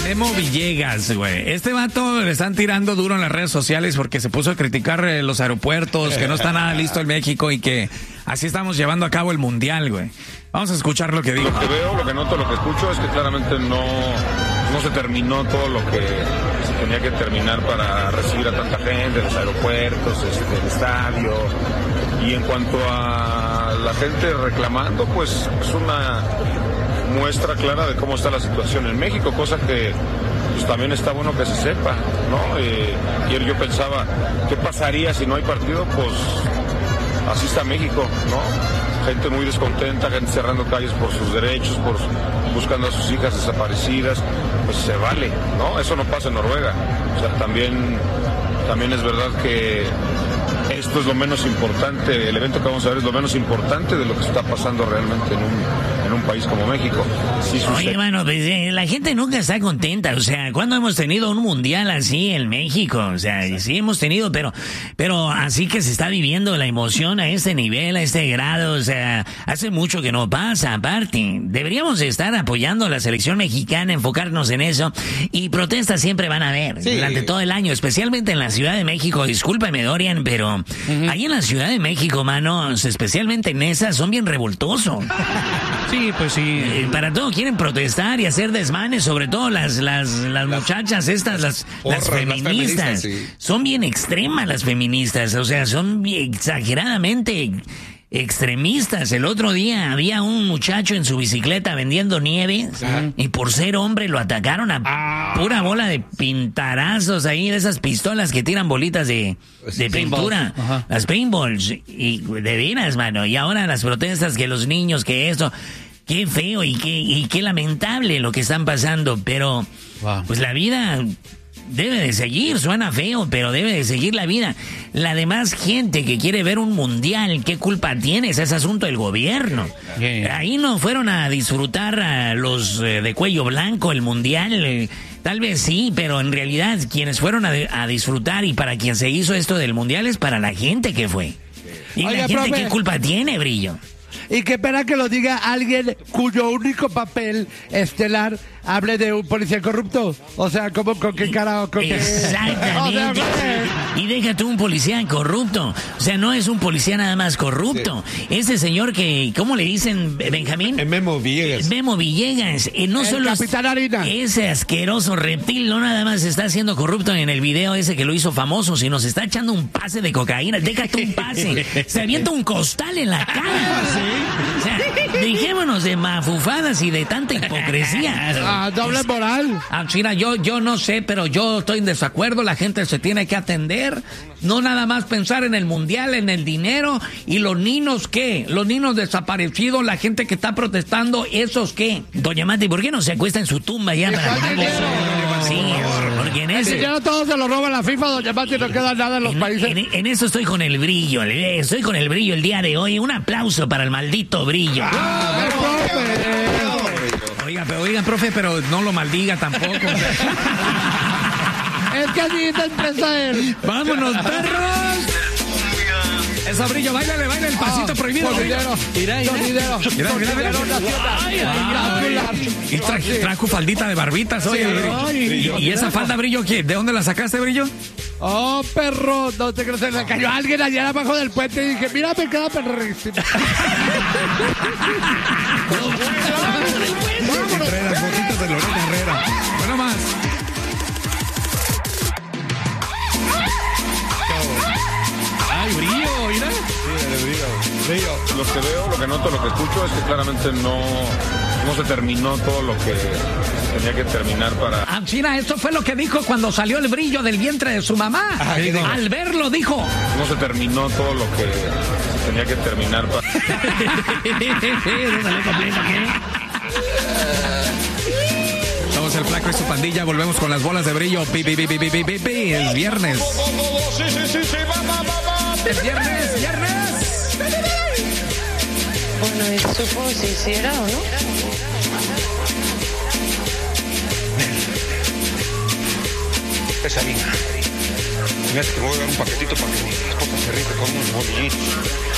Memo Villegas, güey. Este vato le están tirando duro en las redes sociales porque se puso a criticar los aeropuertos, que no está nada listo en México y que así estamos llevando a cabo el mundial, güey. Vamos a escuchar lo que dijo. Lo que veo, lo que noto, lo que escucho es que claramente no se terminó todo lo que se tenía que terminar para recibir a tanta gente, los aeropuertos, el estadio. Y en cuanto a la gente reclamando, pues es una muestra clara de cómo está la situación en México, cosa que pues, también está bueno que se sepa, ¿no? Ayer yo pensaba, ¿qué pasaría si no hay partido? Pues así está México, ¿no? Gente muy descontenta, gente cerrando calles por sus derechos, buscando a sus hijas desaparecidas, pues se vale, ¿no? Eso no pasa en Noruega. O sea, también es verdad que esto es lo menos importante, el evento que vamos a ver es lo menos importante de lo que está pasando realmente en un país como México. Sí, oye, mano, pues, la gente nunca está contenta, o sea, ¿cuándo hemos tenido un mundial así en México? O sea, sí hemos tenido, pero así que se está viviendo la emoción a este nivel, a este grado, o sea, hace mucho que no pasa, aparte. Deberíamos estar apoyando a la selección mexicana, enfocarnos en eso, y protestas siempre van a haber, durante todo el año, especialmente en la Ciudad de México. Discúlpame, Dorian, pero ahí en la Ciudad de México, manos, especialmente en esas, son bien revoltosos. Sí, pues sí. Para todo quieren protestar y hacer desmanes, sobre todo las muchachas estas, las feministas. Sí. Son bien extremas las feministas, o sea, son exageradamente extremistas. El otro día había un muchacho en su bicicleta vendiendo nieve y por ser hombre lo atacaron a pura bola de pintarazos ahí, de esas pistolas que tiran bolitas de pintura, las paintballs, y de veras, mano. Y ahora las protestas, que los niños, que esto, qué feo y qué lamentable lo que están pasando, pero pues la vida debe de seguir, suena feo, pero debe de seguir la vida. La demás gente que quiere ver un mundial, ¿qué culpa tiene? Ese es asunto del gobierno. Ahí no fueron a disfrutar a los de cuello blanco el mundial. Tal vez sí, pero en realidad quienes fueron a disfrutar y para quien se hizo esto del mundial es para la gente que fue. Y oye, la gente, profe, ¿qué culpa tiene, Brillo? Y qué pena que lo diga alguien cuyo único papel estelar hable de un policía corrupto. O sea, ¿con qué cara? ¿Con exactamente. O sea, y déjate un policía corrupto. O sea, no es un policía nada más corrupto. Sí. Ese señor que, ¿cómo le dicen, Benjamín? Memo Villegas. Memo Villegas. No el solo Capitán Harina. Ese asqueroso reptil no nada más está haciendo corrupto en el video ese que lo hizo famoso, sino se está echando un pase de cocaína. Déjate un pase. Se avienta un costal en la cara. O sea, dejémonos de mafufadas y de tanta hipocresía. Doble moral. China, yo no sé, pero yo estoy en desacuerdo. La gente se tiene que atender. No nada más pensar en el mundial, en el dinero. ¿Y los niños qué? Los niños desaparecidos, la gente que está protestando, ¿esos qué? Doña Mati, ¿por qué no se acuesta en su tumba ya para sí, porque en ese... El dinero todo se lo roba la FIFA, Doña Mati, no queda nada en los países. En eso estoy con el Brillo. Estoy con el Brillo el día de hoy. Un aplauso para el maldito Brillo. Oigan, profe, pero no lo maldiga tampoco. Es que así está empresa él. ¡Vámonos, perros! Eso, Brillo, báilale el pasito prohibido. Mira. Y trajo faldita de barbitas, oye. ¿Y esa falda, Brillo, qué? ¿De dónde la sacaste, Brillo? Oh, perro, no te crees, se le cayó alguien allá abajo del puente y dije, mira, me queda perrísimo. Entre las botitas de Lorena Herrera. Bueno, más. Ay, Brillo, mira. Brillo. Lo que veo, lo que noto, lo que escucho es que claramente no se terminó todo lo que se tenía que terminar para... China, esto fue lo que dijo cuando salió el Brillo del vientre de su mamá. Al verlo dijo. No se terminó todo lo que se tenía que terminar para... Somos el Flaco y su pandilla, volvemos con las bolas de Brillo. El viernes. Sí, va. El viernes. Bueno, eso supongo si hiciera o no. Esa niña. Mira, te voy a dar un paquetito para que mi esposa se ríe con unos bolillitos.